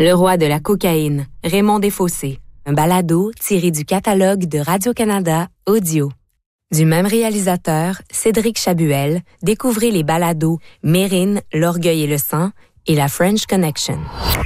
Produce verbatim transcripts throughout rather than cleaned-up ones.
Le roi de la cocaïne, Raymond Desfossés. Un balado tiré du catalogue de Radio-Canada Audio. Du même réalisateur, Cédric Chabuel, découvrez les balados Mérine, L'Orgueil et le sang et la French Connection.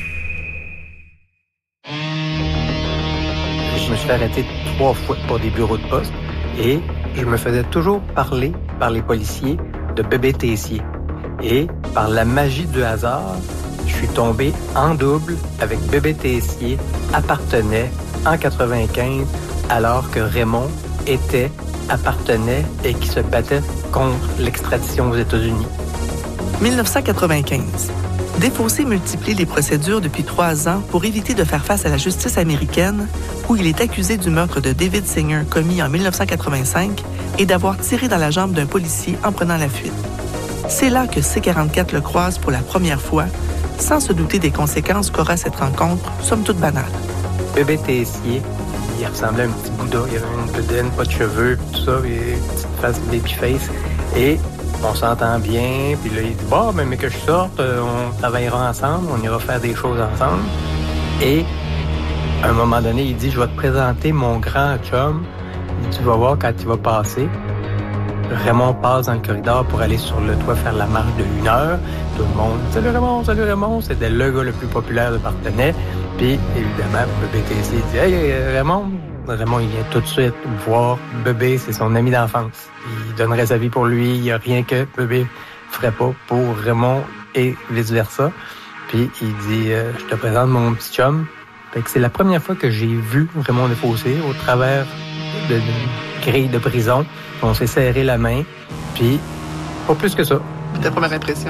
Je me suis fait arrêter trois fois pour des bureaux de poste et je me faisais toujours parler par les policiers de Bébé Tessier. Et par la magie du hasard, je suis tombé en double avec Bébé Tessier, appartenait en quatre-vingt-quinze, alors que Raymond était, appartenait et qui se battait contre l'extradition aux États-Unis. dix-neuf cent quatre-vingt-quinze. Desfossés multiplie les procédures depuis trois ans pour éviter de faire face à la justice américaine, où il est accusé du meurtre de David Singer commis en dix-neuf cent quatre-vingt-cinq et d'avoir tiré dans la jambe d'un policier en prenant la fuite. C'est là que C quarante-quatre le croise pour la première fois, sans se douter des conséquences qu'aura cette rencontre, somme toute banale. Bébé Tessier, il ressemblait à un petit Bouddha, il avait une bedaine, pas de cheveux, tout ça, puis une petite face baby face. Et on s'entend bien, puis là, il dit « Bon, mais, mais que je sorte, on travaillera ensemble, on ira faire des choses ensemble. » Et à un moment donné, il dit « Je vais te présenter mon grand chum, tu vas voir quand il va passer. » Raymond passe dans le corridor pour aller sur le toit faire la marche de une heure. Tout le monde « Salut Raymond, salut Raymond! » C'était le gars le plus populaire de Partenay. Puis, évidemment, Bébé Tessier dit « Hey, Raymond! » Raymond, il vient tout de suite voir Bébé, c'est son ami d'enfance. Il donnerait sa vie pour lui, il n'y a rien que Bébé ferait pas pour Raymond et vice-versa. Puis, il dit euh, « Je te présente mon petit chum. » Fait que c'est la première fois que j'ai vu Raymond Desfossés au travers d'une grille de prison. On s'est serré la main, puis pas plus que ça. Ta première impression?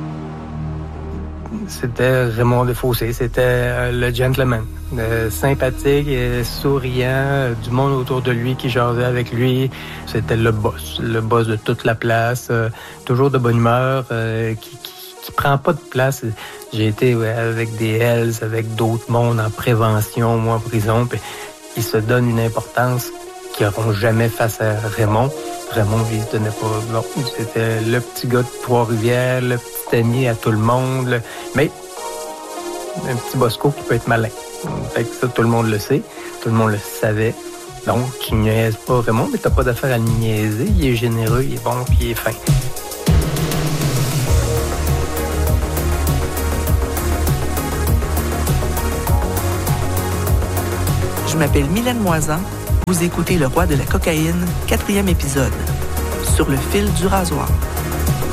C'était Raymond Desfossés, c'était euh, le gentleman. Euh, sympathique, et souriant, euh, du monde autour de lui qui jasait avec lui. C'était le boss, le boss de toute la place, euh, toujours de bonne humeur, euh, qui, qui, qui prend pas de place. J'ai été ouais, avec des Hells, avec d'autres mondes en prévention, moi en prison, puis il se donne une importance qui n'auront jamais face à Raymond. Raymond, il se donnait pas... Non, c'était le petit gars de Trois-Rivières, le petit ami à tout le monde. Le... Mais un petit bosco qui peut être malin. Fait que ça, tout le monde le sait. Tout le monde le savait. Donc, tu niaises pas Raymond, mais t'as pas d'affaire à le niaiser. Il est généreux, il est bon, puis il est fin. Je m'appelle Mylène Moisan. Vous écoutez Le Roi de la cocaïne, quatrième épisode, Sur le fil du rasoir.